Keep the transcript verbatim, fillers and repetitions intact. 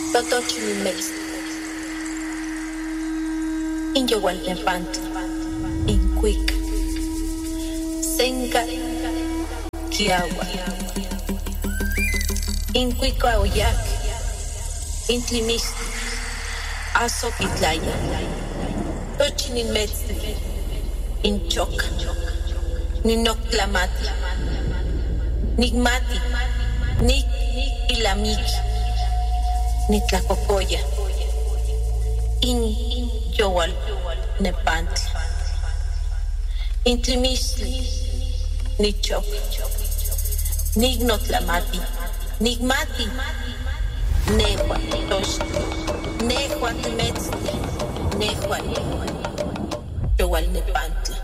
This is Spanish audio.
Totochimilmex, Inyohualtepantli, Incuic, Senca, Kiagua, Incuicuaoyac, Intlimixti, Azoquitlaya, Tochimilmetzli, Inchoca, Ninoctlamati, Nigmati, Nik Ilamiki, Nitlacocoya, In Yowal Nepantli, Intlimixli, Nichop, Nignotlamati, Nigmati, Nehua Tosh, Nehua Temetzli, Nehua Yowal Nepantli.